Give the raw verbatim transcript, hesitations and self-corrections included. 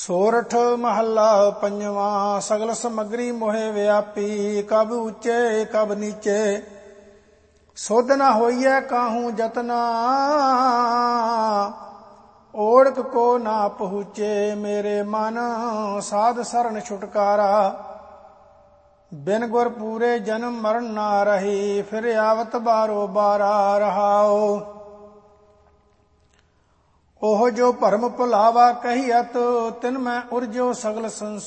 ਸੋਰਠ ਮਹੱਲਾ ਪੰਜਵਾਂ। ਸਗਲ ਸਮੱਗਰੀ ਮੋਹਿ ਵਿਆਪੀ, ਕਬ ਉੱਚੇ ਕਬ ਨੀਚੇ। ਸੁਧ ਨ ਹੋਈਐ ਕਾਹੂ ਜਤਨਾ, ਓੜਕ ਕੋ ਨਾ ਪਹੁੰਚੇ। ਮੇਰੇ ਮਨ ਸਾਧ ਸਰਣ ਛੁਟਕਾਰਾ, ਬਿਨ ਗੁਰ ਪੂਰੇ ਜਨਮ ਮਰਨ ਨਾ ਰਹੀ। ਫਿਰ ਆਵਤ ਬਾਰੋ ਬਾਰਾ ਰਹਾਓ। ਉਹ ਜੋ ਭਰਮ ਭੁਲਾਵਾ ਕਹੀਅਤ, ਤਿਨ ਮੈਂ ਉਰਜੋ ਸਗਲ ਸੰਸਾਰ।